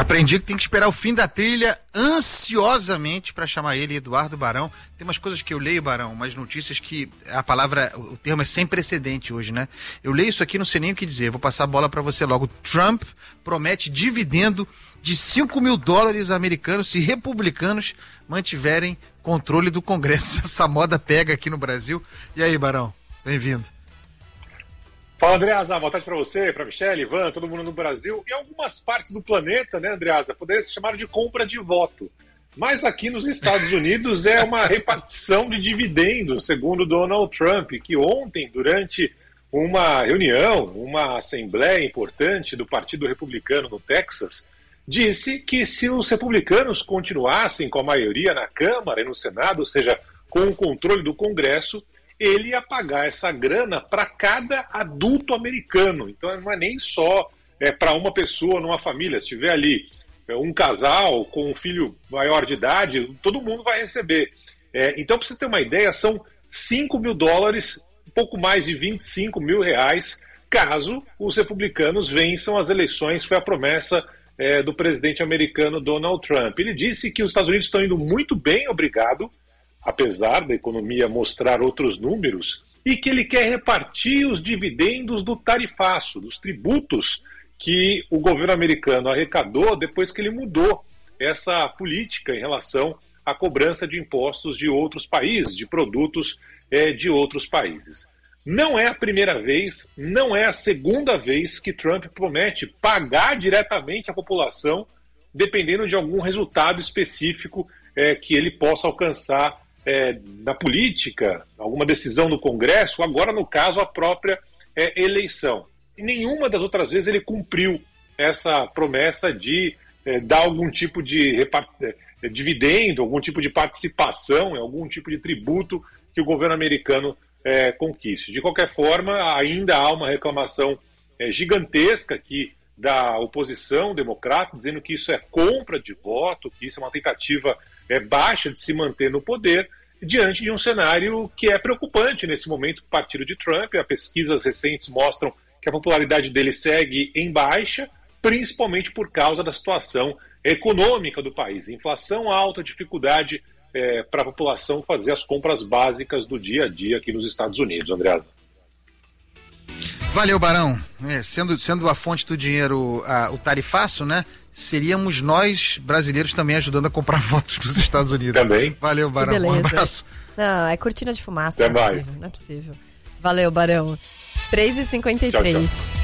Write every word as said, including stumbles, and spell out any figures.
Aprendi que tem que esperar o fim da trilha ansiosamente para chamar ele, Eduardo Barão. Tem umas coisas que eu leio, Barão, umas notícias que a palavra, o termo é sem precedente hoje, né? Eu leio isso aqui, não sei nem o que dizer, vou passar a bola para você logo. Trump promete dividendo de cinco mil dólares americanos se republicanos mantiverem controle do Congresso. Essa moda pega aqui no Brasil. E aí, Barão? Bem-vindo. Fala, Andreasa, boa tarde para você, para Michele, Ivan, todo mundo no Brasil e algumas partes do planeta, né, Andreasa, poderia ser chamado de compra de voto. Mas aqui nos Estados Unidos é uma repartição de dividendos, segundo Donald Trump, que ontem, durante uma reunião, uma assembleia importante do Partido Republicano no Texas, disse que se os republicanos continuassem com a maioria na Câmara e no Senado, ou seja, com o controle do Congresso, ele ia pagar essa grana para cada adulto americano. Então não é nem só é, para uma pessoa numa família. Se tiver ali é, um casal com um filho maior de idade, todo mundo vai receber. É, então, para você ter uma ideia, são cinco mil dólares, um pouco mais de vinte e cinco mil reais, caso os republicanos vençam as eleições. Foi a promessa é, do presidente americano Donald Trump. Ele disse que os Estados Unidos estão indo muito bem, obrigado, apesar da economia mostrar outros números, e que ele quer repartir os dividendos do tarifaço, dos tributos que o governo americano arrecadou depois que ele mudou essa política em relação à cobrança de impostos de outros países, de produtos é, de outros países. Não é a primeira vez, não é a segunda vez que Trump promete pagar diretamente a população, dependendo de algum resultado específico é, que ele possa alcançar É, na política, alguma decisão no Congresso, agora no caso a própria é, eleição. E nenhuma das outras vezes ele cumpriu essa promessa de é, dar algum tipo de é, dividendo, algum tipo de participação, algum tipo de tributo que o governo americano é, conquiste. De qualquer forma, ainda há uma reclamação é, gigantesca aqui da oposição democrata, dizendo que isso é compra de voto, que isso é uma tentativa é, baixa de se manter no poder, diante de um cenário que é preocupante nesse momento para o partido de Trump. As pesquisas recentes mostram que a popularidade dele segue em baixa, principalmente por causa da situação econômica do país. Inflação alta, dificuldade é, para a população fazer as compras básicas do dia a dia aqui nos Estados Unidos. Andreasa. Valeu, Barão. É, sendo, sendo a fonte do dinheiro a, o tarifaço, né? Seríamos nós, brasileiros, também ajudando a comprar votos dos Estados Unidos. Também. Valeu, Barão. Um abraço. Não, é cortina de fumaça. Até não é mais. possível, não é possível. Valeu, Barão. três e cinquenta e três. Tchau, tchau.